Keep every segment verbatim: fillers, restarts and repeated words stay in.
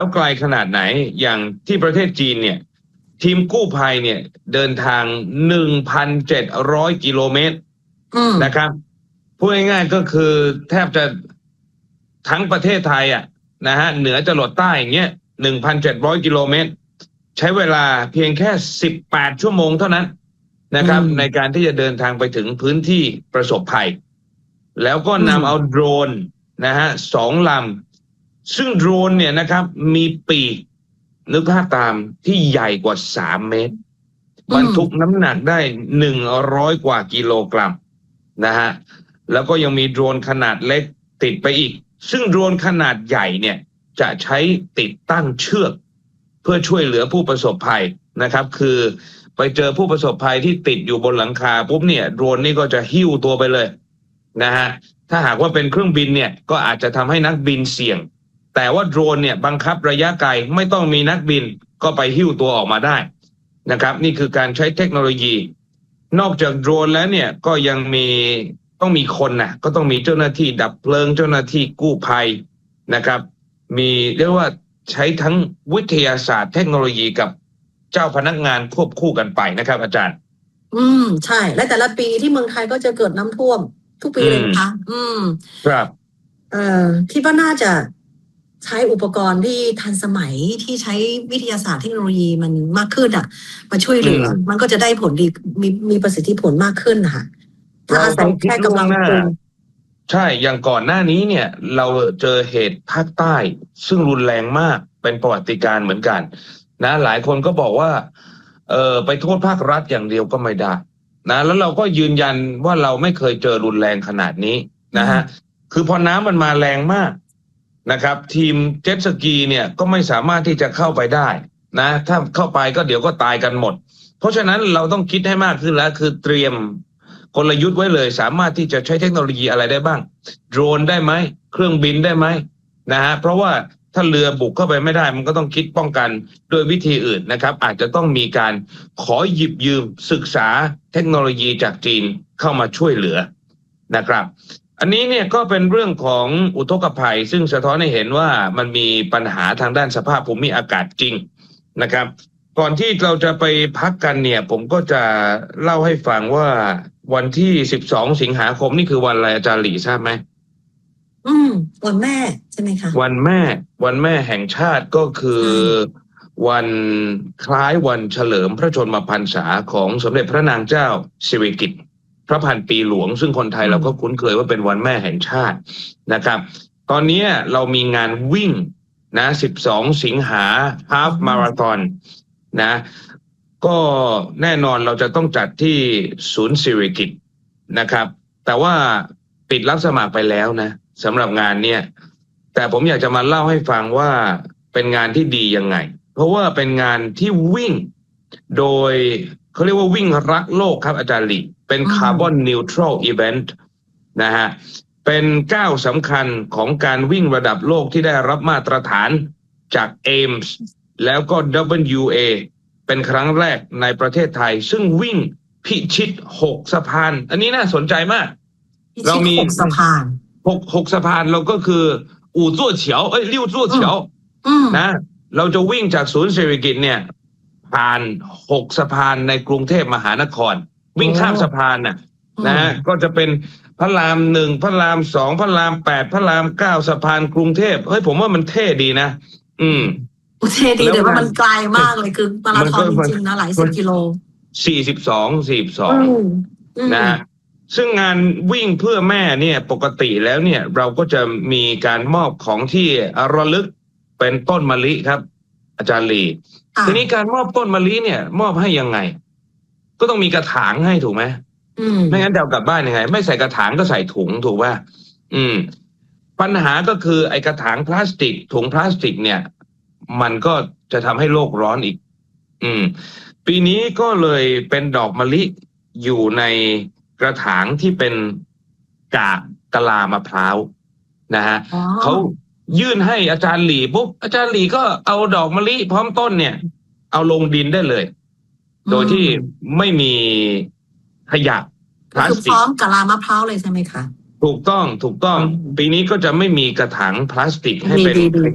แล้วไกลขนาดไหนอย่างที่ประเทศจีนเนี่ยทีมกู้ภัยเนี่ยเดินทาง หนึ่งพันเจ็ดร้อย กิโลเมตรนะครับพูดง่ายๆก็คือแทบจะทั้งประเทศไทยอ่ะนะฮะเหนือจรดใต้อย่างเงี้ย หนึ่งพันเจ็ดร้อย กิโลเมตรใช้เวลาเพียงแค่สิบแปดชั่วโมงเท่านั้นนะครับในการที่จะเดินทางไปถึงพื้นที่ประสบภัยแล้วก็นำเอาโดรนนะฮะสองลำซึ่งโดรนเนี่ยนะครับมีปีกนึกภาพตามที่ใหญ่กว่าสามเมตรบรรทุกน้ำหนักได้หนึ่งร้อยกว่ากิโลกรัมนะฮะแล้วก็ยังมีโดรนขนาดเล็กติดไปอีกซึ่งโดรนขนาดใหญ่เนี่ยจะใช้ติดตั้งเชือกเพื่อช่วยเหลือผู้ประสบภัยนะครับคือไปเจอผู้ประสบภัยที่ติดอยู่บนหลังคาปุ๊บเนี่ยโดรนนี่ก็จะหิ้วตัวไปเลยนะฮะถ้าหากว่าเป็นเครื่องบินเนี่ยก็อาจจะทำให้นักบินเสี่ยงแต่ว่าโดรนเนี่ยบังคับระยะไกลไม่ต้องมีนักบินก็ไปหิ้วตัวออกมาได้นะครับนี่คือการใช้เทคโนโลยีนอกจากโดรนแล้วเนี่ยก็ยังมีต้องมีคนนะก็ต้องมีเจ้าหน้าที่ดับเพลิงเจ้าหน้าที่กู้ภัยนะครับมีเรียกว่าใช้ทั้งวิทยาศาสตร์เทคโนโลยีกับเจ้าพนักงานควบคู่กันไปนะครับอาจารย์อืมใช่และแต่ละปีที่เมืองไทยก็จะเกิดน้ำท่วมทุกปีเลยนะคะอืมครับเอ่อคิดว่าน่าจะใช้อุปกรณ์ที่ทันสมัยที่ใช้วิทยาศาสตร์เทคโนโลยีมันมากขึ้นอ่ะมาช่วยเหลือมันก็จะได้ผลดีมีมีประสิทธิผลมากขึ้นค่ะถ้าอาศัยแค่กำลังคนใช่อย่างก่อนหน้านี้เนี่ยเราเจอเหตุภาคใต้ซึ่งรุนแรงมากเป็นประวัติการณ์เหมือนกันนะหลายคนก็บอกว่าเออไปโทษภาครัฐอย่างเดียวก็ไม่ได้นะแล้วเราก็ยืนยันว่าเราไม่เคยเจอรุนแรงขนาดนี้นะฮะคือพอน้ำมันมาแรงมากนะครับทีมเจ็ตสกีเนี่ยก็ไม่สามารถที่จะเข้าไปได้นะถ้าเข้าไปก็เดี๋ยวก็ตายกันหมดเพราะฉะนั้นเราต้องคิดให้มากขึ้นแล้วคือเตรียมกลยุทธ์ไว้เลยสามารถที่จะใช้เทคโนโลยีอะไรได้บ้างโดรนได้ไหมเครื่องบินได้ไหมนะฮะเพราะว่าถ้าเรือบุกเข้าไปไม่ได้มันก็ต้องคิดป้องกันด้วยวิธีอื่นนะครับอาจจะต้องมีการขอหยิบยืมศึกษาเทคโนโลยีจากจีนเข้ามาช่วยเหลือนะครับอันนี้เนี่ยก็เป็นเรื่องของอุทกภัยซึ่งสะท้อนให้เห็นว่ามันมีปัญหาทางด้านสภาพภูมิอากาศจริงนะครับก่อนที่เราจะไปพักกันเนี่ยผมก็จะเล่าให้ฟังว่าวันที่สิบสองสิงหาคมนี่คือวันอะไรอาจารย์หลี่ทราบไหมอืมวันแม่ใช่ไหมคะวันแม่วันแม่แห่งชาติก็คือวันคล้ายวันเฉลิมพระชนมพรรษาของสมเด็จพระนางเจ้าสิริกิติ์พระพันปีหลวงซึ่งคนไทยเราก็คุ้นเคยว่าเป็นวันแม่แห่งชาตินะครับตอนนี้เรามีงานวิ่งนะสิบสองสิงหาฮาล์ฟมาราธอนนะก็แน่นอนเราจะต้องจัดที่ศูนย์สิริกิติ์นะครับแต่ว่าปิดรับสมัครไปแล้วนะสำหรับงานเนี่ยแต่ผมอยากจะมาเล่าให้ฟังว่าเป็นงานที่ดียังไงเพราะว่าเป็นงานที่วิ่งโดยเขาเรียกว่าวิ่งรักโลกครับอาจารย์หลี่เป็นคาร์บอนนิวทรัลอีเวนต์นะฮะเป็นก้าวสำคัญของการวิ่งระดับโลกที่ได้รับมาตรฐานจาก เอมส์ แล้วก็ ดับเบิลยู เอ เป็นครั้งแรกในประเทศไทยซึ่งวิ่งพิชิตหกสะพานอันนี้น่าสนใจมากเรามีหกสะพานหกหกสะพานเราก็คืออู่จั่วเฉียวเอ้ยลิ่วจั่วเฉียวนะเราจะวิ่งจากศูนย์เศรษฐกิจเนี่ยผ่านหกสะพานในกรุงเทพมหานครวิ่งข้ามสะพานน่ะนะฮะก็จะเป็นพระรามหนึ่งพระรามสองพระรามแปดพระรามเก้าสะพานกรุงเทพเฮ้ยผมว่ามันเท่ดีนะอืมเท่ดีแต่ว่ามันไกลมากเลยคือมาราธอนจริงๆนะหลายสิบกิโลสี่สิบสองสี่สิบสองนะซึ่งงานวิ่งเพื่อแม่เนี่ยปกติแล้วเนี่ยเราก็จะมีการมอบของที่ระลึกเป็นต้นมะลิครับอาจารย์ลีทีนี้การมอบต้นมะลิเนี่ยมอบให้ยังไงก็ต้องมีกระถางให้ถูกไหมไม่งั้นเดากลับบ้านยังไงไม่ใส่กระถางก็ใส่ถุงถูกป่ะอืมปัญหาก็คือไอ้กระถางพลาสติกถุงพลาสติกเนี่ยมันก็จะทำให้โลกร้อนอีกอืมปีนี้ก็เลยเป็นดอกมะลิอยู่ในกระถางที่เป็นกากกะลามะพร้าวนะฮะเขายื่นให้อาจารย์หลี่ปุ๊บอาจารย์หลี่ก็เอาดอกมะลิพร้อมต้นเนี่ยเอาลงดินได้เลยโดยที่ไม่มีขยะพลาสติกคือพร้อมกะลามะพร้าวเลยใช่ไหมคะถูกต้องถูกต้องปีนี้ก็จะไม่มีกระถางพลาสติกให้เป็นขยะ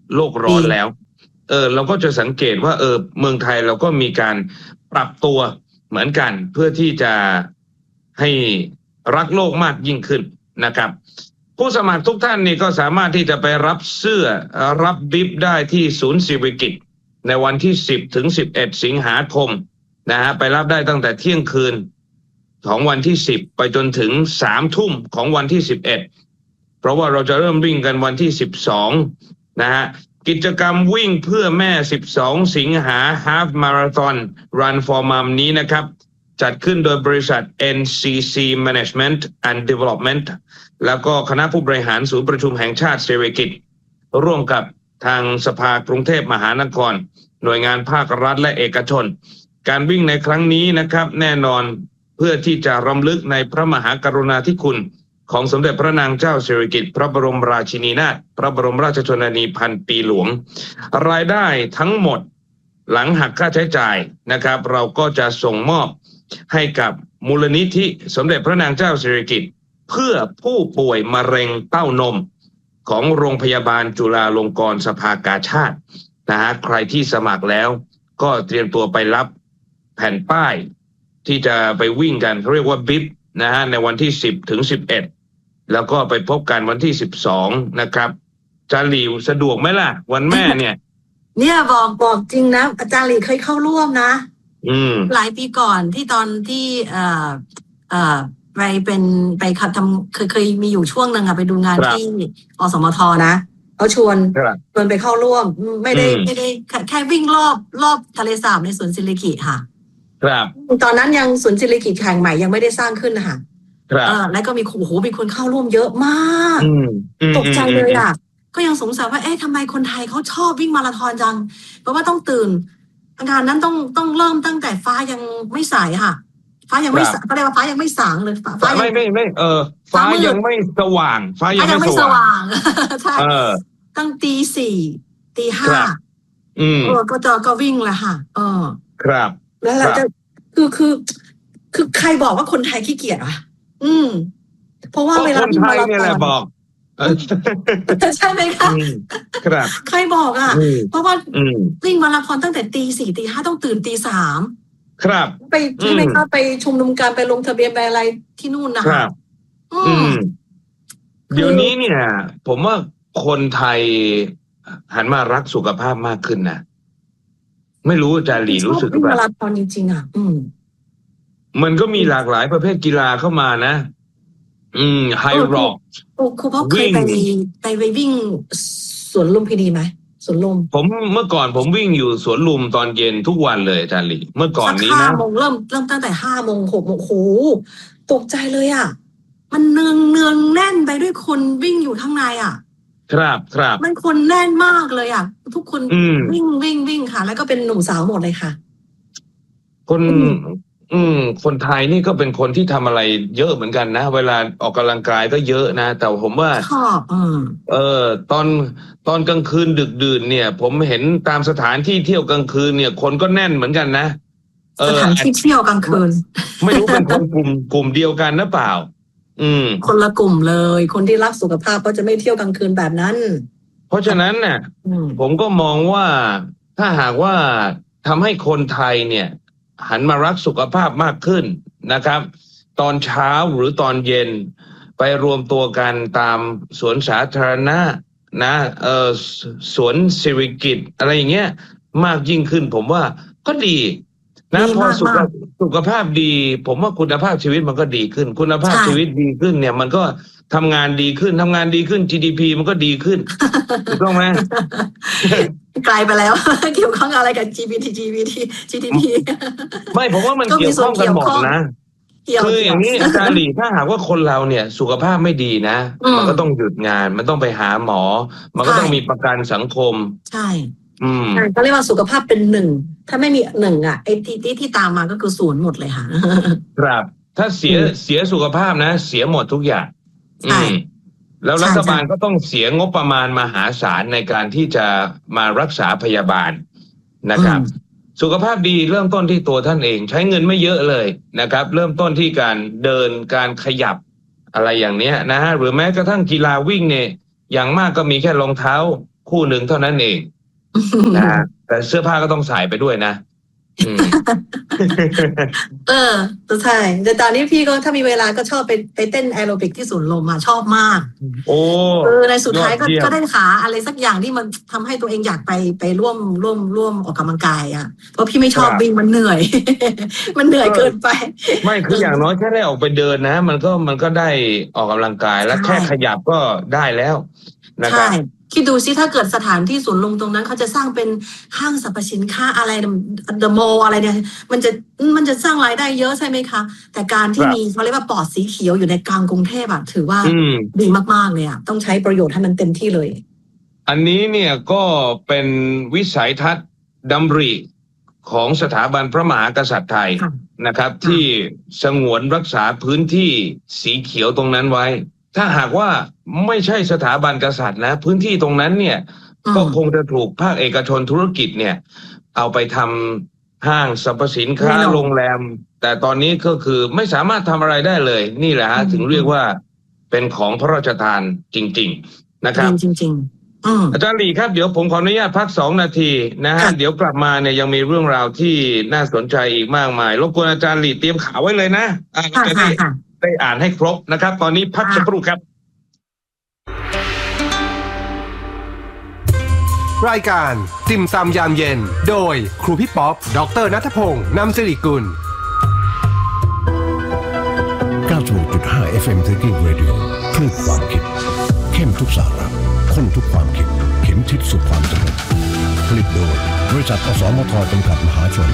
โลกร้อนแล้วเออเราก็จะสังเกตว่าเออเมืองไทยเราก็มีการปรับตัวเหมือนกันเพื่อที่จะให้รักโลกมากยิ่งขึ้นนะครับผู้สมัครทุกท่านนี่ก็สามารถที่จะไปรับเสื้อรับบิ๊บได้ที่ศูนย์ศิริกิติ์ในวันที่สิบถึงสิบเอ็ดสิงหาคมนะฮะไปรับได้ตั้งแต่เที่ยงคืนของวันที่สิบไปจนถึงสามทุ่มของวันที่สิบเอ็ดเพราะว่าเราจะเริ่มวิ่งกันวันที่สิบสองนะฮะกิจกรรมวิ่งเพื่อแม่สิบสองสิงหา Half Marathon Run for Mom นี้นะครับจัดขึ้นโดยบริษัท เอ็น ซี ซี Management and Development แล้วก็คณะผู้บริหารศูนย์ประชุมแห่งชาติศิริกิติ์ร่วมกับทางสภากรุงเทพมหานครหน่วยงานภาครัฐและเอกชนการวิ่งในครั้งนี้นะครับแน่นอนเพื่อที่จะรำลึกในพระมหากรุณาธิคุณของสมเด็จพระนางเจ้าสิริกิติ์พระบรมราชินีนาถพระบรมราชชนนีพันปีหลวงรายได้ทั้งหมดหลังหักค่าใช้จ่ายนะครับเราก็จะส่งมอบให้กับมูลนิธิสมเด็จพระนางเจ้าสิริกิติ์เพื่อผู้ป่วยมะเร็งเต้านมของโรงพยาบาลจุฬาลงกรณ์สภากาชาดนะฮะใครที่สมัครแล้วก็เตรียมตัวไปรับแผ่นป้ายที่จะไปวิ่งกันเขาเรียกว่าบิ๊บนะฮะในวันที่สิบถึงสิบเอ็ดแล้วก็ไปพบกันวันที่สิบสองนะครับจารีสะดวกไหมล่ะวันแม่เนี่ยเนี่ยบอกบอกจริงนะอาจารย์หลีเคยเข้าร่วมนะอืมหลายปีก่อนที่ตอนที่เอ่อเอ่อไปเป็นไปขับทำเคยเคยมีอยู่ช่วงนึงอะไปดูงานที่อสมทนะเขาชวนชวนไปเข้าร่วมไม่ได้ไม่ได้แค่วิ่งรอบรอบทะเลสาบในสวนศิริกิติ์ค่ะครับตอนนั้นยังสวนศิริกิติ์แห่งใหม่ยังไม่ได้สร้างขึ้นนะคะเออแล้วก็มีโอ้โหมีคนเข้าร่วมเยอะมากตกใจเลยอ่ะก็ยังสงสัยว่าเอ๊ะทำไมคนไทยเขาชอบวิ่งมาราธอนจังเพราะว่าต้องตื่นงานนั้นต้องต้องเริ่มตั้งแต่ฟ้ายังไม่สายค่ะฟ้ายังไม่เขาเรียกว่าฟ้ายังไม่สางเลยฟ้าไม่ไม่ไม่เออฟ้ายังไม่สว่างฟ้ายังไม่สว่างใช่ตั้งตีสี่ตีห้าอืมก็จะก็วิ่งแหละค่ะเออครับแล้วเราจะคือคือคือใครบอกว่าคนไทยขี้เกียจอ่ะอืมเพราะว่าเวลาวิ่งมาราธอนบอกใช่ไหมคะครับใครบอกอ่ะเพราะว่าวิ่งมาราธอนตั้งแต่ตีสี่ตีห้าต้องตื่นตีสามครับไปใช่ไหมคะไปชุมนุมการไปลงทะเบียนไปอะไรที่นู่นนะครับอืมเดี๋ยวนี้เนี่ยผมว่าคนไทยหันมารักสุขภาพมากขึ้นนะไม่รู้อาจารย์หลีรู้สึกแบบมาราธอนจริงๆอ่ะอืมมันก็มีหลากหลายประเภทกีฬาเข้ามานะอืมไฮร็อกครูพ่อเคยไปไปไปวิ่งสวนลุมพินีไหมสวนลุมผมเมื่อก่อนผมวิ่งอยู่สวนลุมตอนเย็นทุกวันเลยอาจารย์หลีเมื่อก่อนนี้นะห้าโมงเริ่มเริ่มตั้งแต่ห้าโมงหกโมงโหตกใจเลยอ่ะมันเนืองเนืองแน่นไปด้วยคนวิ่งอยู่ข้างในอ่ะครับครับมันคนแน่นมากเลยอ่ะทุกคนวิ่งวิ่งวิ่งค่ะแล้วก็เป็นหนุ่มสาวหมดเลยค่ะคนอืมคนไทยนี่ก็เป็นคนที่ทำอะไรเยอะเหมือนกันนะเวลาออกกำลังกายก็เยอะนะแต่ผมว่าชอบเออตอนตอนกลางคืนดึกดื่นเนี่ยผมเห็นตามสถานที่เที่ยวกลางคืนเนี่ยคนก็แน่นเหมือนกันนะสถานที่เที่ยวกลางคืนไม่รู้เป็นคนกลุ่มกลุ่มเดียวกันหรือเปล่าอืมคนละกลุ่มเลยคนที่รักสุขภาพก็จะไม่เที่ยวกลางคืนแบบนั้นเพราะฉะนั้นเนี่ยผมก็มองว่าถ้าหากว่าทำให้คนไทยเนี่ยหันมารักสุขภาพมากขึ้นนะครับตอนเช้าหรือตอนเย็นไปรวมตัวกันตามสวนสาธารณะนะเออสวนศิริกิติ์อะไรอย่างเงี้ยมากยิ่งขึ้นผมว่าก็ดีนะพอสุขสุขภาพดีผมว่าคุณภาพชีวิตมันก็ดีขึ้นคุณภาพชีวิตดีขึ้นเนี่ยมันก็ทำงานดีขึ้นทำงานดีขึ้น จี ดี พี มันก็ดีขึ้นถูกต้องไหมไกลไปแล้วเกี่ยวข้องอะไรกับ จี พี ที จี พี ที จี ดี พีไม่ผมว่ามันเกี่ยวข้องกันหมดนะคืออย่างนี้อาจารย์หลีถ้าหากว่าคนเราเนี่ยสุขภาพไม่ดีนะมันก็ต้องหยุดงานมันต้องไปหาหมอมันก็ต้องมีประกันสังคมใช่อืมเขาเรียกว่าสุขภาพเป็นหนึ่งถ้าไม่มีหนึ่งอ่ะไอ้ที่ที่ตามมาก็คือศูนย์หมดเลยค่ะครับถ้าเสียเสียสุขภาพนะเสียหมดทุกอย่างใช่แล้วรัฐบาลก็ต้องเสียงบประมาณมหาศาลในการที่จะมารักษาพยาบาลนะครับสุขภาพดีเริ่มต้นที่ตัวท่านเองใช้เงินไม่เยอะเลยนะครับเริ่มต้นที่การเดินการขยับอะไรอย่างเนี้ยนะฮะหรือแม้กระทั่งกีฬาวิ่งเนี่ยอย่างมากก็มีแค่รองเท้าคู่หนึ่งเท่านั้นเองนะแต่เสื้อผ้าก็ต้องใส่ไปด้วยนะเออใช่แต่ตอนนี้พี่ก็ถ้ามีเวลาก็ชอบไปไปเต้นแอโรบิกที่สวนลมมาชอบมากโอ้เออในสุดท้ายก็ก็ได้ขาอะไรสักอย่างที่มันทำให้ตัวเองอยากไปไปร่วมร่วมร่วมออกกำลังกายอ่ะเพราะพี่ไม่ชอบวิ่งมันเหนื่อยมันเหนื่อยเกินไปไม่คืออย่างน้อยแค่ได้ออกไปเดินนะมันก็มันก็ได้ออกกำลังกายแล้วแค่ขยับก็ได้แล้วนะครับคิดดูซิถ้าเกิดสถานที่สวนลมตรงนั้นเขาจะสร้างเป็นห้างสรรพสินค้าอะไรเดอะมอลล์อะไรเนี่ยมันจะมันจะสร้างรายได้เยอะใช่ไหมคะแต่การที่มีเขาเรียกว่าปอดสีเขียวอยู่ในกลางกรุงเทพอะถือว่าดีมากๆเลยอะต้องใช้ประโยชน์ให้มันเต็มที่เลยอันนี้เนี่ยก็เป็นวิสัยทัศน์ดำริของสถาบันพระมหากษัตริย์ไทยนะครับที่สงวนรักษาพื้นที่สีเขียวตรงนั้นไว้ถ้าหากว่าไม่ใช่สถาบันกษัตริย์นะพื้นที่ตรงนั้นเนี่ยก็คงจะถูกภาคเอกชนธุรกิจเนี่ยเอาไปทำห้างสรรพสินค้าโรงแรมแต่ตอนนี้ก็คือไม่สามารถทำอะไรได้เลยนี่แหละฮะถึงเรียกว่าเป็นของพระราชทานจริงๆนะครับจริงๆอาจารย์หลีครับเดี๋ยวผมขออนุญาตพักสองนาทีนะฮะเดี๋ยวกลับมาเนี่ยยังมีเรื่องราวที่น่าสนใจอีกมากมายรบกวนอาจารย์หลีเตรียมข่าวไว้เลยนะจะได้ได้อ่านให้ครบนะครับตอนนี้พักสักครู่ครับรายการติ่มซำยามเย็นโดยครูพี่ป๊อปดร.ณัฐพงษ์นำสิริกุลเก้าสิบหกจุดห้า เอฟ เอ็ม Thinking Radio คลื่นความคิดเข้มทุกสาระข้นทุกความคิดเข็มทิศสู่ความสำเร็จผลิตโดยบริษัทอสมทจำกัดมหาชน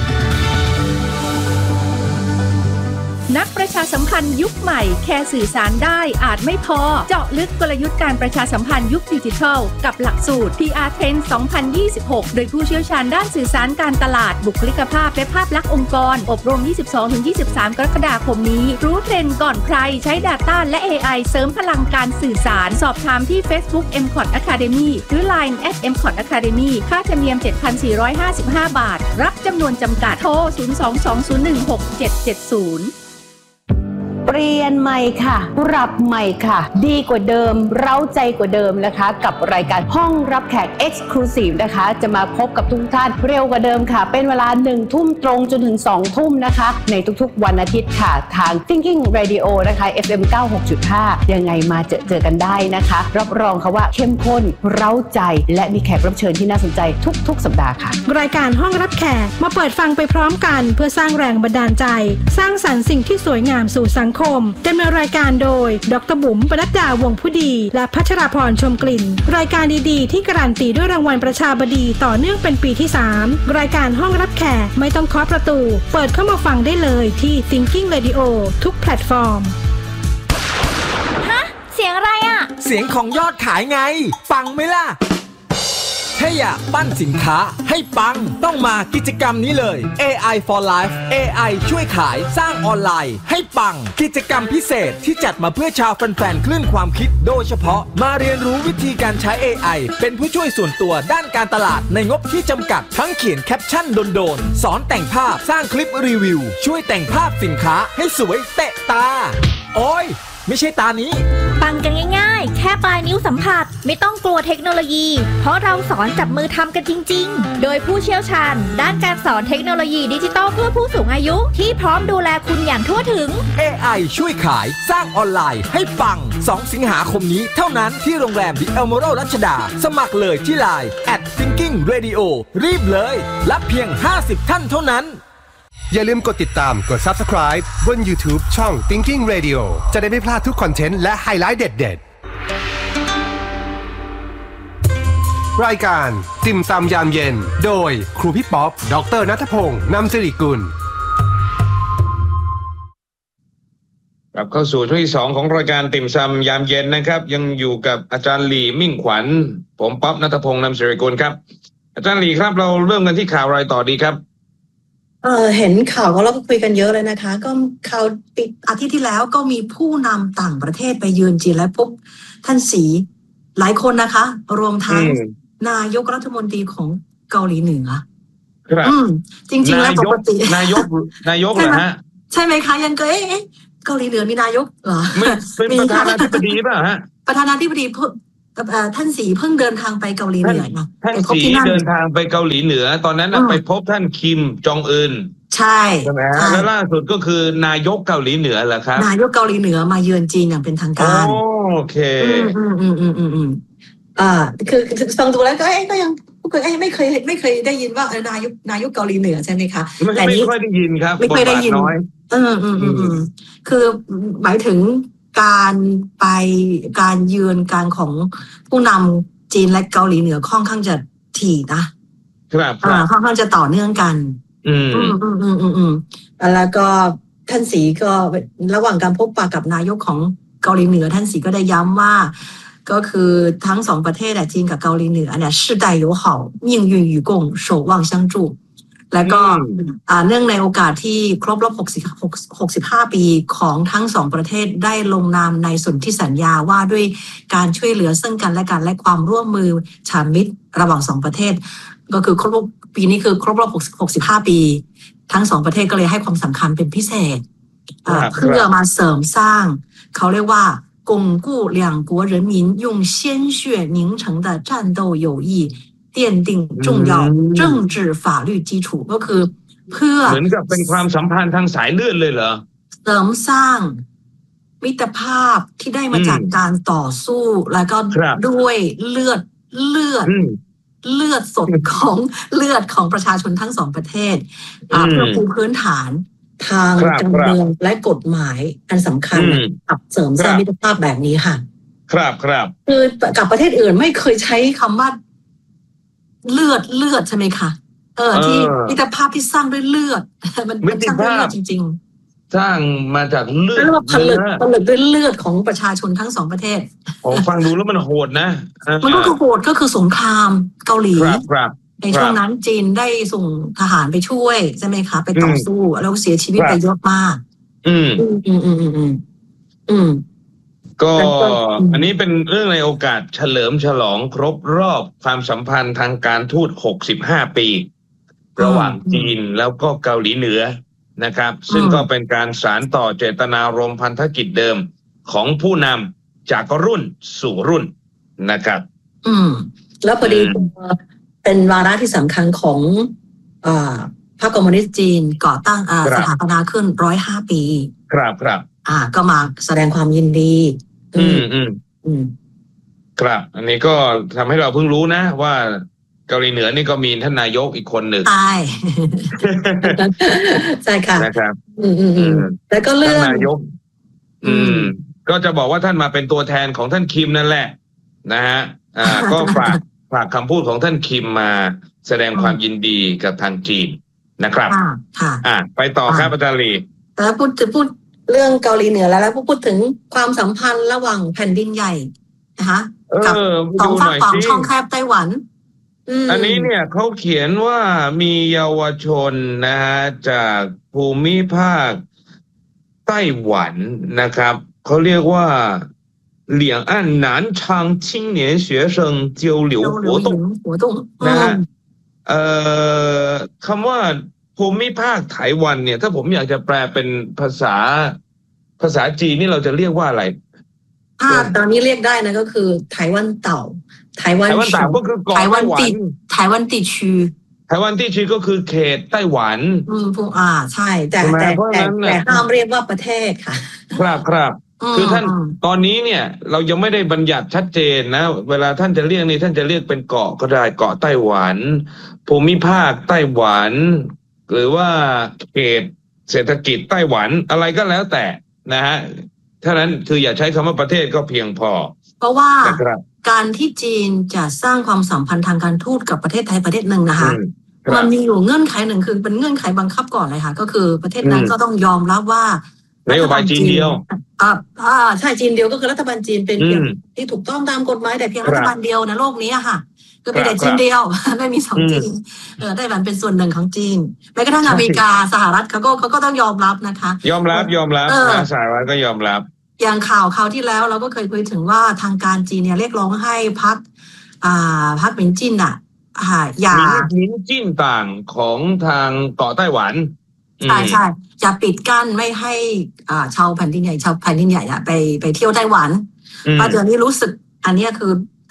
นักประชาสัมพันธ์ยุคใหม่แค่สื่อสารได้อาจไม่พอเจาะลึกกลยุทธ์การประชาสัมพันธ์ยุคดิจิทัลกับหลักสูตร พี อาร์ Trend สองพันยี่สิบหก โดยผู้เชี่ยวชาญด้านสื่อสารการตลาดบุคลิกภาพและภาพลักษณ์องค์กรอบรม ยี่สิบสองถึงยี่สิบสาม กรกฎาคมนี้รู้เทรนด์ก่อนใครใช้ Data และ เอ ไอ เสริมพลังการสื่อสารสอบถามที่ Facebook เอ็ม คอท Academy หรือ ไลน์ แอท เอ็ม คอท Academy ค่าธรรมเนียม เจ็ดพันสี่ร้อยห้าสิบห้า บาทรับจำนวนจำกัดโทรศูนย์ สอง สอง ศูนย์ หนึ่ง หก เจ็ด เจ็ด ศูนย์เปลี่ยนใหม่ค่ะปรับใหม่ค่ะดีกว่าเดิมเร้าใจกว่าเดิมนะคะกับรายการห้องรับแขก Exclusive นะคะจะมาพบกับทุกท่านเร็วกว่าเดิมค่ะเป็นเวลาหนึ่งทุ่มตรงจนถึงสองทุ่มนะคะในทุกๆวันอาทิตย์ค่ะทาง Thinking Radio นะคะ เอฟ เอ็ม เก้าสิบหกจุดห้า ยังไงมาเจอเจอกันได้นะคะรับรองค่ะว่าเข้มข้นเร้าใจและมีแขกรับเชิญที่น่าสนใจทุกๆสัปดาห์ค่ะรายการห้องรับแขกมาเปิดฟังไปพร้อมกันเพื่อสร้างแรงบันดาลใจสร้างสรรค์สิ่งที่สวยงามสู่สังคมดำเนินรายการโดยดร.บุ๋มปนัดดาวงผู้ดีและพัชราพรชมกลิ่นรายการดีๆที่การันตีด้วยรางวัลประชาบดีต่อเนื่องเป็นปีที่สามรายการห้องรับแขกไม่ต้องเคาะประตูเปิดเข้ามาฟังได้เลยที่ Thinking Radio ทุกแพลตฟอร์มฮะเสียงอะไรอ่ะเสียงของยอดขายไงฟังไหมล่ะถ้าอยากปั้นสินค้าให้ปังต้องมากิจกรรมนี้เลย เอ ไอ for Life เอ ไอ ช่วยขายสร้างออนไลน์ให้ปังกิจกรรมพิเศษที่จัดมาเพื่อชาวแฟนๆคลื่นความคิดโดยเฉพาะมาเรียนรู้วิธีการใช้ เอ ไอ เป็นผู้ช่วยส่วนตัวด้านการตลาดในงบที่จำกัดทั้งเขียนแคปชั่นโดนๆสอนแต่งภาพสร้างคลิปรีวิวช่วยแต่งภาพสินค้าให้สวยเตะตาโอ้ยไม่ใช่ตานี้ปังกันง่ายๆแค่ปลายนิ้วสัมผัสไม่ต้องกลัวเทคโนโลยีเพราะเราสอนจับมือทำกันจริงๆโดยผู้เชี่ยวชาญด้านการสอนเทคโนโลยีดิจิทัลเพื่อผู้สูงอายุที่พร้อมดูแลคุณอย่างทั่วถึงเอ ไอ ช่วยขายสร้างออนไลน์ให้ปังสองสิงหาคมนี้เท่านั้นที่โรงแรม The Emerald รัชดาสมัครเลยที่ ไลน์ แอท Thinking Radio รีบเลยรับเพียงห้าสิบท่านเท่านั้นอย่าลืมกดติดตามกด Subscribe บน YouTube ช่อง Thinking Radio จะได้ไม่พลาดทุกคอนเทนต์และไฮไลท์เด็ดๆรายการติ่มซำยามเย็นโดยครูพี่ป๊อปดร.ณัฐพงษ์นำสิริกุลกลับเข้าสู่ช่วงที่สองของรายการติ่มซำยามเย็นนะครับยังอยู่กับอาจารย์หลีมิ่งขวัญผมป๊อปณัฐพงษ์นำสิริกุลครับอาจารย์หลีครับเราเริ่มกันที่ข่าวอะไรต่อดีครับเออเห็นข่าวก็เราคุยกันเยอะเลยนะคะก็ข่าวปิดอาทิตย์ที่แล้วก็มีผู้นำต่างประเทศไปเยือนจีนและพบท่านสีหลายคนนะคะรวมทั้งนายกรัฐมนตรีของเกาหลีเหนือครับจริงๆแล้วปกตินายกนายกเหรอฮะใช่ไหมคะยังเอ๊ะเกาหลีเหนือมีนายกเหรอเป็นประธานาธิบดีป่ะฮะประธานาธิบดีท่านสีเพิ่งเดินทางไปเกาหลีเหนือนะท่านสีเดินทางไปเกาหลีเหนือตอนนั้นไปพบท่านคิมจองอึนใช่ใช่ไหมฮะแล้วล่าสุดก็คือนายกเกาหลีเหนือเหรอครับนายกเกาหลีเหนือมาเยือนจีนอย่างเป็นทางการโอเคอืมอืมอืมอืมอืมอ่าคือฟังดูแล้วก็เอ้ก็ยังไม่เคยไม่เคยได้ยินว่านายกนายกเกาหลีเหนือใช่ไหมคะแต่นี้ไม่ค่อยได้ยินครับไม่ค่อยได้ยินน้อยอืมอืมอืมอืมคือหมายถึงการไปการเยือนการของผู้นำจีนและเกาหลีเหนือค่อนข้างจะถี่นะครับอ่าค่อนข้างจะต่อเนื่องกันอืมอืมอืมอืมอืมอืมแล้วก็ท่านสีก็ระหว่างการพบปะกับนายกของเกาหลีเหนือท่านสีก็ได้ย้ำว่าก็คือทั้งสองประเทศจีนกับเกาหลีเหนือเนี่ย世代友好命运与共守望相助แล้วก็เนื่องในโอกาสที่ครบรอบหกสิบ หกสิบห้าปีของทั้งสองประเทศได้ลงนามในสนธิสัญญาว่าด้วยการช่วยเหลือซึ่งกันและกันและความร่วมมือฉามิตรระหว่างสองประเทศก็คือครบรอบปีนี้คือครบรอบหกสิบห้าปีทั้งสองประเทศก็เลยให้ความสำคัญเป็นพิเศษเพื่อมาเสริมสร้างเขาเรียกว่า巩固两国人民用鲜血凝成的战斗友谊奠定重要政治法律基础ก็คือเพื่อเหมือนกับเป็นความสัมพันธ์ทางสายเลือดเลยเหรอเสริมสร้างมิตรภาพที่ได้มาจากการต่อสู้แล้วก็ด้วยเลือดเลือดเลือดสดของเลือดของประชาชนทั้งสองประเทศเพื่อปูพื้นฐานทางการเมืองและกฎหมายอันสำคัญกับเสริมสร้างมิตรภาพแบบนี้ค่ะครับครับคือกับประเทศอื่นไม่เคยใช้คำว่าเลือดเลือดใช่ไหมคะเออที่มิตรภาพที่สร้างด้วยเลือดมันมันสร้างด้วยเลือดจริงๆสร้างมาจากเลือดผลึกผลึกด้วยเลือดของประชาชนทั้งสองประเทศผมฟังดูแล้วมันโหดนะมันก็คือโหดก็คือสงครามเกาหลีในช่วงนั้นจีนได้ส่งทหารไปช่วยใช่ไหมคะไปต่อสู้แล้วเสียชีวิตไปเยอะมากอืมอืมอืมอืมอืมอืมก็อันนี้เป็นเรื่องในโอกาสเฉลิมฉลองครบรอบความสัมพันธ์ทางการทูตหกสิบห้าปีระหว่างจีนแล้วก็เกาหลีเหนือนะครับซึ่งก็เป็นการสานต่อเจตนารมณ์พันธกิจเดิมของผู้นำจากรุ่นสู่รุ่นนะครับอืมแล้วพอดีเป็นวาระที่สำคัญของอ่าพรรคคอมมิวนิสต์จีนก่อตั้งอ่าสถาปนาขึ้นร้อยห้าปีครับครับอ่าก็มาแสดงความยินดีอืมอืมอืมครับอันนี้ก็ทำให้เราเพิ่งรู้นะว่าเกาหลีเหนือนี่ก็มีท่านนายกอีกคนหนึ่งใช่ใช่ค่ะนะครับอืมอืมอืมแล้วก็เรื่องนายกอืมก็จะบอกว่าท่านมาเป็นตัวแทนของท่านคิมนั่นแหละนะฮะอ่าก็ฝากฝากคำพูดของท่านคิมมาแสดงความยินดีกับทางจีนนะครับค่ะอ่าไปต่อครับอาจารย์ลีแล้วพูดถึงพูดเรื่องเกาหลีเหนือแล้วแล้วพูดถึงความสัมพันธ์ระหว่างแผ่นดินใหญ่นะคะกับสองฝั่งของช่องแคบไต้หวันอันนี้เนี่ยเขาเขียนว่ามีเยาวชนนะฮะจากภูมิภาคไต้หวันนะครับเขาเรียกว่า两岸南昌青年学生交流活动นะฮะเอ่อคำว่าภูมิภาคไต้หวันเนี่ยถ้าผมอยากจะแปลเป็นภาษาภาษาจีนนี่เราจะเรียกว่าอะไรถ้าตอนนี้เรียกได้นะก็คือไต้หวันเต่าไต้หวันเต่าก็คือเกาะไต้หวันไต้หวัน地区ไต้หวัน地区ก็คือเขตไต้หวันอืมอ่าใช่แต่แต่แต่ห้ามเรียกว่าประเทศค่ะครับครับคือท่านตอนนี้เนี่ยเรายังไม่ได้บัญญัติชัดเจนนะเวลาท่านจะเรียกนี่ท่านจะเรียกเป็นเกาะก็ได้เกาะไต้หวันภูมิภาคไต้หวันหรือว่าเขตเศรษฐกิจไต้หวันอะไรก็แล้วแต่นะฮะเท่านั้นคืออย่าใช้คำว่าประเทศก็เพียงพอเพราะว่าการที่จีนจะสร้างความสัมพันธ์ทางการทูตกับประเทศไทยประเทศหนึ่งนะคะมันมีอยู่เงื่อนไขหนึ่งคือเป็นเงื่อนไขบังคับก่อนเลยค่ะก็คือประเทศนั้นก็ต้องยอมรับว่านโยบายจีนเดียวอ่าอ่าใช่จีนเดียวก็คือรัฐบาลจีนเป็นเพียงที่ถูกต้องตามกฎหมายแต่เพียงรัฐบาลเดียวในโลกนี้ค่ะก็เป็นแต่จีนเดียวไม่มีสองจีนเออไต้หวันเป็นส่วนหนึ่งของจีนแม้กระทั่งอเมริกาสหรัฐเขาก็เขาก็ต้องยอมรับนะคะยอมรับยอมรับสหรัฐก็ยอมรับอย่างข่าวข่าวที่แล้วเราก็เคยคุยถึงว่าทางการจีนเนี่ยเรียกร้องให้พรรคอ่าพรรคหมินจิ้นอ่ะอ่าอย่าหมินจิ้นต่างของทางเกาะไต้หวันใช่ใช่จะปิดกั้นไม่ให้อ่าชาวแผ่นดินใหญ่ชาวแผ่นดินใหญ่อะไปไปเที่ยวไต้หวันเพราะเดี๋ยวนี้รู้สึกอันนี้คือ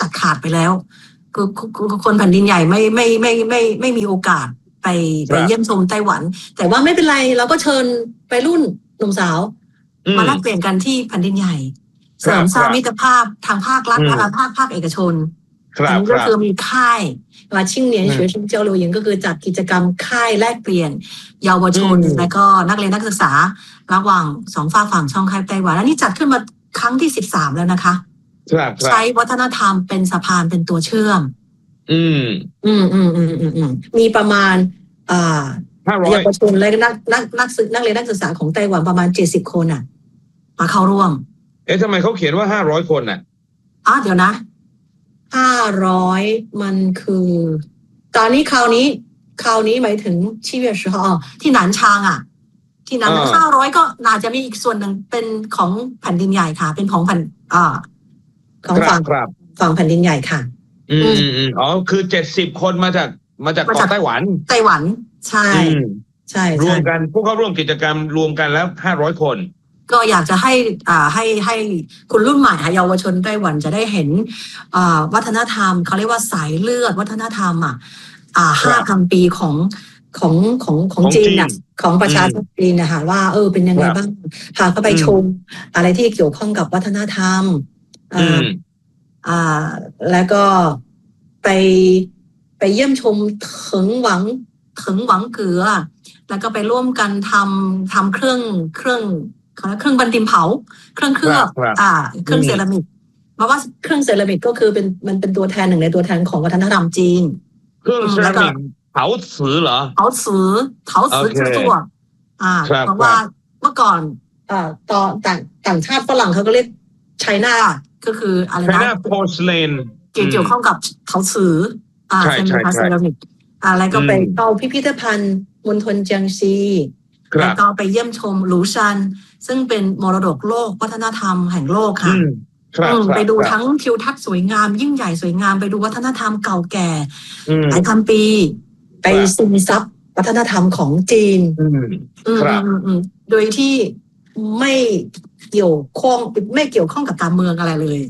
ตัดขาดไปแล้วคือคนแผ่นดินใหญ่ไม่ไม่ไม่ไม่ไม่มีโอกาสไปไปเยี่ยมชมไต้หวันแต่ว่าไม่เป็นไรเราก็เชิญไปรุ่นหนุ่มสาวมาแลกเปลี่ยนกันที่แผ่นดินใหญ่เสริมสร้างมิตรภาพทางภาครัฐและภาคภาคเอกชนอันนี้ก็คือมีค่ายว่าชิงเนียน学生交流营ก็คือจัดกิจกรรมค่ายแลกเปลี่ยนเยาวชนและก็นักเรียนนักศึกษาระหว่างสองฝากฝั่งช่องแคบไต้หวันและนี่จัดขึ้นมาครั้งที่สิบสามแล้วนะคะใช้วัฒนธรรมเป็นสะพานเป็นตัวเชื่อมอืมอืมอืมอืมอืมอืมมีประมาณอ่าเยาวชนและนักนักนักศึกนักเรียนนักศึกษาของไต้หวันประมาณเจ็ดสิบคนอ่ะมาเข้าร่วมเอ๊ะทำไมเขาเขียนว่าห้าร้อยคนน่ะอ๋อเดี๋ยวนะห้าร้อยมันคือตอนนี้คราวนี้คราวนี้หมายถึง七月十号ที่หนานชางอ่ะที่นั้นห้าร้อยก็น่าจะมีอีกส่วนหนึ่งเป็นของแผ่นดินใหญ่ค่ะเป็นของแผ่นอ่าของฝั่งฝั่งแผ่นดินใหญ่ค่ะอืมอืมอ๋อคือเจ็ดสิบคนมาจากมาจากเกาะไต้หวันไต้หวันใช่ใช่รวมกันพวกเขาร่วมกิจกรรมรวมกันแล้วห้าร้อยคนก็อยากจะให้อ่าให้ให้คนรุ่นใหม่เยาวชนไต้หวันจะได้เห็นอ่าวัฒนธรรมเขาเรียกว่าสายเลือดวัฒนธรรมอ่ะอ่าห้าพันปีของของของของจีนน่ะของประชาชนจีนนะคะว่าเออเป็นยังไงบ้างพาเข้าไปชมอะไรที่เกี่ยวข้องกับวัฒนธรรมอ่าอ่าแล้วก็ไปไปเยี่ยมชมเถิงหวังเถิงหวังเก๋อแล้วก็ไปร่วมกันทำทำเครื่องเครื่องเครื่องบันทิมเผาเครื่องเคลือบอ่าเครื่องเซรามิกเพราะว่าเครื่องเซรามิกก็คือเป็นมันเป็นตัวแทนหนึ่งในตัวแทนของวัฒนธรรมจีนเครื่องเซรามิกเผาสือเหรอเผาสือเผาสือ制作อ่าเพราะว่าเมื่อก่อนอ่าตอนต่างต่างชาติฝรั่งเขาก็เรียกไชน่าก็คืออะไรนะ China porcelain เกี่ยวข้องกับเผาสืออ่าเซรามิกอ่าแล้วก็ไปเข้าพิพิธภัณฑ์มณฑลเจียงซีแล้วก็ไปเยี่ยมชมหลูชันซึ่งเป็นมรดกโลกวัฒนธรรมแห่งโลกค่ะไปดูทั้งทิวทัศน์สวยงามยิ่งใหญ่สวยงามไปดูวัฒนธรรมเก่าแก่หลายพันปีไปซึมซับวัฒนธรรมของจีนโดยที่ไม่เกี่ยวข้องไม่เกี่ยวข้องกับการเมืองอะไรเลย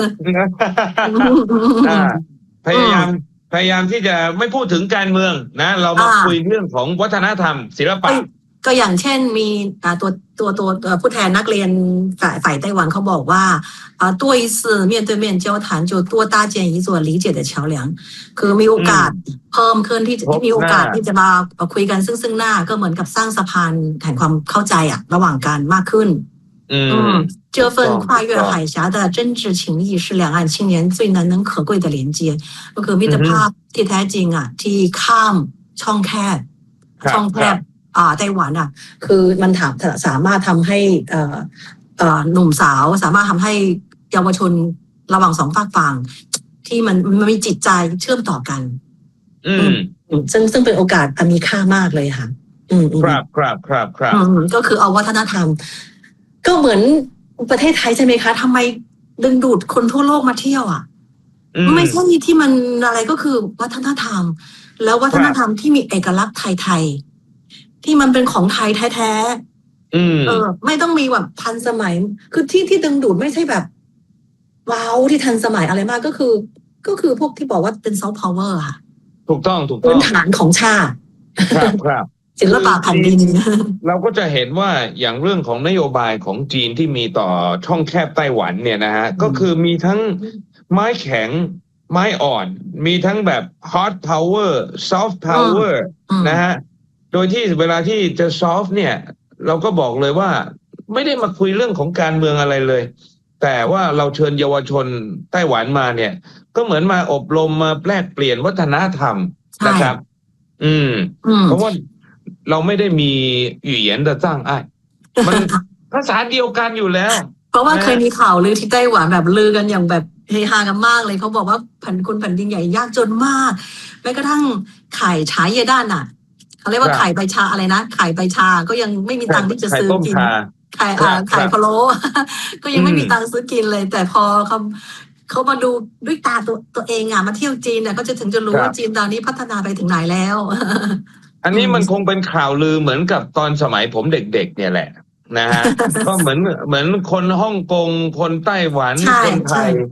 พยายามพยายามที่จะไม่พูดถึงการเมืองนะเรามาคุยเรื่องของวัฒนธรรมศิลปะก็อย่างเช่นมีตัวตัวตัวผู้แทนนักเรียนฝ่ายฝ่ายไต้หวันเขาบอกว่า多一次面对面交谈就多搭建一座理解的桥梁คือมีโอกาสเพิ่มขึ้นที่ที่มีโอกาสที่จะมาคุยกันซึ่งซึ่งหน้าก็เหมือนกับสร้างสะพานแห่งความเข้าใจอ่ะระหว่างกันมากขึ้นอืม这份跨越海峡的真挚情谊是两岸青年最难能可贵的连接ก็คือมิตรภาพที่แท้จริงอ่ะที่ข้ามช่องแคบช่องแคบอ่าไต้หวันอ่ะคือมันถามสามารถทำให้เอ่อเอ่อหนุ่มสาวสามารถทำให้เยาวชนระหว่างสองฝากฝั่งที่มันมันมีจิตใจเชื่อมต่อกันอืมซึ่งซึ่งเป็นโอกาสอันมีค่ามากเลยค่ะอืมครับครับครับครับก็คือเอาวัฒนธรรมก็เหมือนประเทศไทยใช่ไหมคะทำไมดึงดูดคนทั่วโลกมาเที่ยวอ่ะไม่ใช่ที่มันอะไรก็คือวัฒนธรรมแล้ววัฒนธรรมที่มีเอกลักษณ์ไทยๆที่มันเป็นของไทยแท้ๆเออไม่ต้องมีแบบทันสมัยคือที่ที่ดึงดูดไม่ใช่แบบว้าวที่ทันสมัยอะไรมากก็คือก็คือพวกที่บอกว่าเป็นซอฟต์พาวเวอร์ค่ะถูกต้องถูกต้องพื้นฐานของชาติครับครับศิลปะแผ่นดินเราก็จะเห็นว่าอย่างเรื่องของนโยบายของจีนที่มีต่อช่องแคบไต้หวันเนี่ยนะฮะก็คือมีทั้งไม้แข็งไม้อ่อนมีทั้งแบบ hard power soft power นะฮะโดยที่เวลาที่จะ soft เนี่ยเราก็บอกเลยว่าไม่ได้มาคุยเรื่องของการเมืองอะไรเลยแต่ว่าเราเชิญเยาวชนไต้หวันมาเนี่ยก็เหมือนมาอบรมมาแลกเปลี่ยนวัฒนธรรมนะครับอืมเพราะว่าเราไม่ได้มี语言的障碍มันภาษาเดียวกันอยู่แล้วเพราะว่าเคยมีข่าวลือที่ไต้หวันแบบลือกันอย่างแบบเฮฮากันมากเลยเขาบอกว่าแผ่นคนแผ่นดินใหญ่ยากจนมากแม้กระทั่งไข่ฉายเยด้านน่ะเขาเรียกว่าไข่ใบชาอะไรนะไข่ใบชาก็ยังไม่มีตังค์ที่จะซื้อกินไข่อ่าไข่พะโล้ก็ยังไม่มีตังค์ซื้อกินเลยแต่พอเขาเขามาดูด้วยตาตัวตัวเองอ่ะมาเที่ยวจีนเนี่ยก็จะถึงจะรู้ว่าจีนตอนนี้พัฒนาไปถึงไหนแล้วอันนี้มันคงเป็นข่าวลือเหมือนกับตอนสมัยผมเด็กๆเนี่ยแหละนะฮะก็เหมือนเหมือนคนฮ่องกงคนไต้หวันคนไทย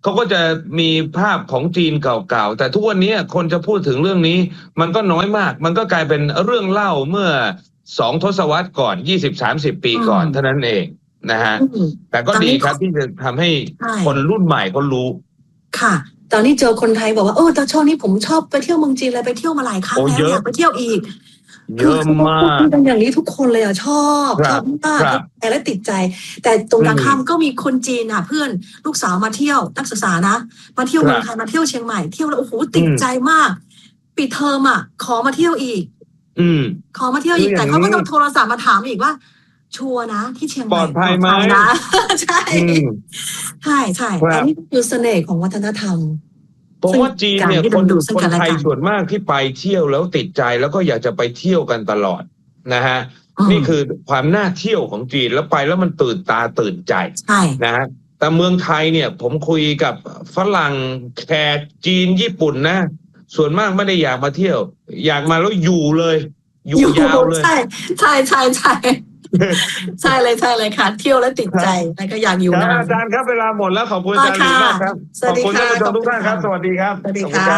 เขาก็จะมีภาพของจีนเก่าๆแต่ทุกวันนี้คนจะพูดถึงเรื่องนี้มันก็น้อยมากมันก็กลายเป็นเรื่องเล่าเมื่อสองทศวรรษก่อน ยี่สิบ สามสิบ ปีก่อนเท่านั้นเองนะฮะแต่ก็ดีครับที่จะทำให้คนรุ่นใหม่เขารู้ค่ะตอนนี้เจอคนไทยบอกว่าเออแต่ช่วงนี้ผมชอบไปเที่ยวเมืองจีนเลยไปเที่ยวมาหลายครั้งแล้วอยากไปเที่ยวอีกเยอะมากเป็นอย่างนี้ทุกคนเลยอ่ะชอบชอบมากและติดใจแต่ตรงกันข้ามก็มีคนจีนอ่ะเพื่อนลูกสาวมาเที่ยวนักศึกษานะมาเที่ยวเมืองไทยมาเที่ยวเชียงใหม่เที่ยวแล้วโอ้โหติดใจมากปิดเทอมอ่ะขอมาเที่ยวอีกอืมขอมาเที่ยวอีกแต่เขาก็ต้องโทรศัพท์มาถามอีกว่าชัวร์นะที่เชียงใหม่ปลอดภัยไหมนะใช่ใช่ใช่อันนี้คือเสน่ห์ของวัฒนธรรมเพราะว่าจีนเนี่ยคนคนไทยส่วนมากที่ไปเที่ยวแล้วติดใจแล้วก็อยากจะไปเที่ยวกันตลอดนะฮะนี่คือความน่าเที่ยวของจีนแล้วไปแล้วมันตื่นตาตื่นใจนะฮะแต่เมืองไทยเนี่ยผมคุยกับฝรั่งแขกจีนญี่ปุ่นนะส่วนมากไม่ได้อยากมาเที่ยวอยากมาแล้วอยู่เลยอยู่ยาวเลยใช่ใช่ใช่ใช่ใช่เลยใช่เลยค่ะเที่ยวแล้วติดใจแล้วก็อยากอยู่นานอาจารย์ครับเวลาหมดแล้วขอบคุณอาจารย์มากครับขอบคุณท่านผู้ชมทุกท่านครับสวัสดีครับสวัสดีค่ะ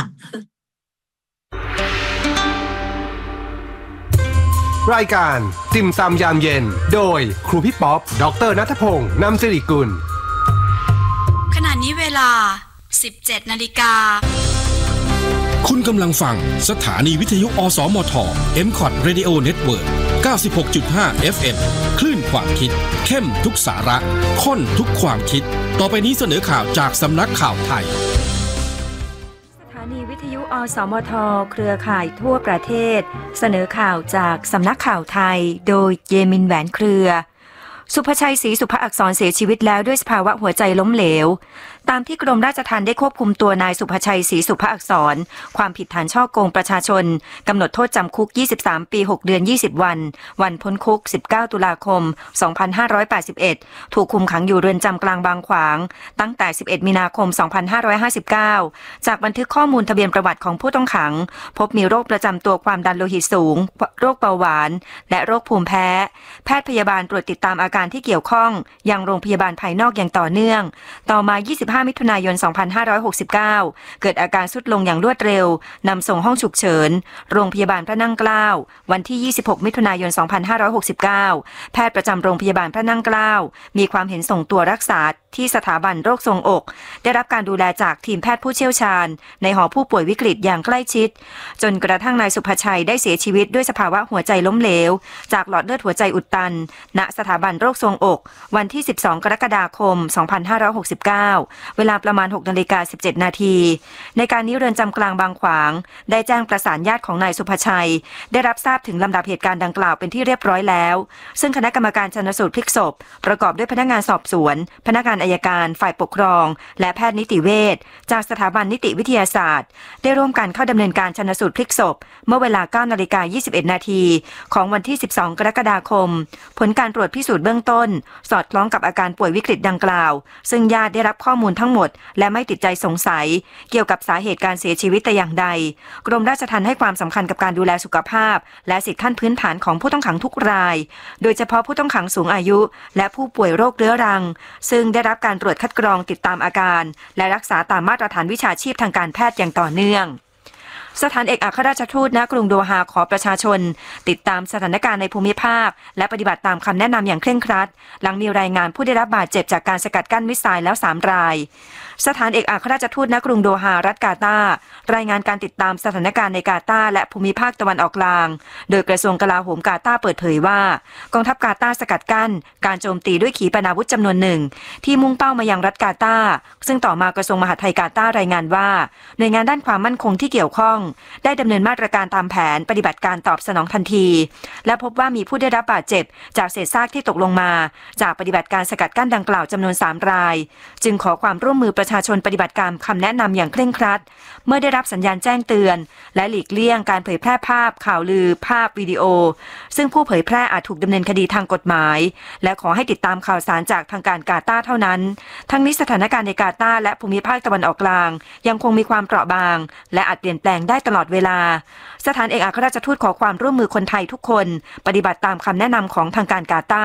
รายการติ่มซำยามเย็นโดยครูพี่ป๊อปดร.ณัฐพงศ์นำสิริกุลขณะนี้เวลา สิบเจ็ดนาฬิกาคุณกำลังฟังสถานีวิทยุอสมท เอ็ม คอท Radio Network เก้าสิบหกจุดห้า เอฟ เอ็ม คลื่นความคิดเข้มทุกสาระข้นทุกความคิดต่อไปนี้เสนอข่าวจากสำนักข่าวไทยสถานีวิทยุอสมทเครือข่ายทั่วประเทศเสนอข่าวจากสำนักข่าวไทยโดยเยมินแหวนเครือสุภชัยศรีสุภอักษรเสียชีวิตแล้วด้วยสภาวะหัวใจล้มเหลวตามที่กรมราชทัณฑ์ได้ควบคุมตัวนายสุภชัยศรีสุภอักษรความผิดฐานฉ้อโกงประชาชนกำหนดโทษจำคุกยี่สิบสามปีหกเดือนยี่สิบวันวันพ้นคุกสิบเก้าตุลาคมสองพันห้าร้อยแปดสิบเอ็ดถูกคุมขังอยู่เรือนจำกลางบางขวางตั้งแต่สิบเอ็ดมีนาคมสองพันห้าร้อยห้าสิบเก้าจากบันทึกข้อมูลทะเบียนประวัติของผู้ต้องขังพบมีโรคประจำตัวความดันโลหิตสูงโรคเบาหวานและโรคภูมิแพ้แพทย์พยาบาลตรวจติดตามอาการที่เกี่ยวข้องยังโรงพยาบาลภายนอกอย่างต่อเนื่องต่อมายี่สิบห้ามิถุนายนสองพันห้าร้อยหกสิบเก้าเกิดอาการทรุดลงอย่างรวดเร็วนำส่งห้องฉุกเฉินโรงพยาบาลพระนั่งเกล้าวันที่ยี่สิบหกมิถุนายนสองพันห้าร้อยหกสิบเก้าแพทย์ประจำโรงพยาบาลพระนั่งเกล้ามีความเห็นส่งตัวรักษาที่สถาบันโรคทรวงอกได้รับการดูแลจากทีมแพทย์ผู้เชี่ยวชาญในหอผู้ป่วยวิกฤตอย่างใกล้ชิดจนกระทั่งนายสุภชัยได้เสียชีวิตด้วยสภาวะหัวใจล้มเหลวจากหลอดเลือดหัวใจอุดตันณสถาบันโรคทรวงอกวันที่สิบสองกรกฎาคมสองพันห้าร้อยหกสิบเก้าเวลาประมาณ หกนาฬิกาสิบเจ็ดนาทีในการนี้เรือนจำกลางบางขวางได้แจ้งประสานญาติของนายสุภชัยได้รับทราบถึงลำดับเหตุการณ์ดังกล่าวเป็นที่เรียบร้อยแล้วซึ่งคณะกรรมการชันสูตรพลิกศพประกอบด้วยพนักงานสอบสวนพนักงานอัยการฝ่ายปกครองและแพทย์นิติเวชจากสถาบันนิติวิทยาศาสตร์ได้ร่วมกันเข้าดำเนินการชันสูตรพลิกศพเมื่อเวลา เก้านาฬิกายี่สิบเอ็ดนาทีของวันที่สิบสองกรกฎาคมผลการตรวจพิสูจน์เบื้องต้นสอดคล้องกับอาการป่วยวิกฤตดังกล่าวซึ่งญาติได้รับข้อมูลทั้งหมดและไม่ติดใจสงสัยเกี่ยวกับสาเหตุการเสียชีวิตแต่อย่างใดกรมราชทัณฑ์ให้ความสำคัญกับการดูแลสุขภาพและสิทธิขั้นพื้นฐานของผู้ต้องขังทุกรายโดยเฉพาะผู้ต้องขังสูงอายุและผู้ป่วยโรคเรื้อรังซึ่งได้รับการตรวจคัดกรองติดตามอาการและรักษาตามมาตรฐานวิชาชีพทางการแพทย์อย่างต่อเนื่องสถานเอกอัครราชทูตณกรุงโดฮาขอประชาชนติดตามสถานการณ์ในภูมิภาคและปฏิบัติตามคำแนะนำอย่างเคร่งครัดหลังมีรายงานผู้ได้รับบาดเจ็บจากการสกัดกั้นมิสไซล์แล้วสามรายสถานเอกอัครราชทูตณกรุงโดฮารัฐกาตาร์รายงานการติดตามสถานการณ์ในกาตาร์และภูมิภาคตะวันออกกลางโดยกระทรวงกลาโหมกาตาร์เปิดเผยว่ากองทัพกาตาร์สกัดกั้นการโจมตีด้วยขีปนาวุธจำนวนหนึ่งที่มุ่งเป้ามายังรัฐกาตาร์ซึ่งต่อมากระทรวงมหาดไทยกาตาร์รายงานว่าหน่วยงานด้านความมั่นคงที่เกี่ยวข้องได้ดำเนินมาตรการตามแผนปฏิบัติการตอบสนองทันทีและพบว่ามีผู้ได้รับบาดเจ็บจากเศษซากที่ตกลงมาจากปฏิบัติการสกัดกั้นดังกล่าวจำนวนสามรายจึงขอความร่วมมือประชาชนปฏิบัติการคำแนะนำอย่างเคร่งครัดเมื่อได้รับสัญญาณแจ้งเตือนและหลีกเลี่ยงการเผยแพร่ภาพข่าวลือภาพวิดีโอซึ่งผู้เผยแพร่อาจถูกดำเนินคดีทางกฎหมายและขอให้ติดตามข่าวสารจากทางการกาตาร์เท่านั้นทั้งนี้สถานการณ์ในกาตาร์และภูมิภาคตะวันออกกลางยังคงมีความเปราะบางและอาจเปลี่ยนแปลงได้ตลอดเวลาสถานเอกอัครราชทูตขอความร่วมมือคนไทยทุกคนปฏิบัติตามคำแนะนำของทางการกาตาร์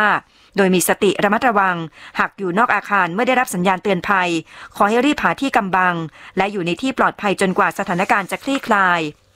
โดยมีสติระมัดระวังหากอยู่นอกอาคารเมื่อได้รับสัญญาณเตือนภัยขอให้รีบหาที่กำบังและอยู่ในที่ปลอดภัยจนกว่าสถานการณ์จะคลี่คลาย